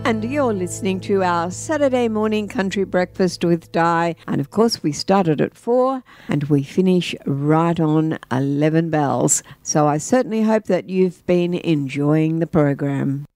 And you're listening to our Saturday morning country breakfast with Di. And of course, we started at 4 and we finish right on 11 bells. So I certainly hope that you've been enjoying the program.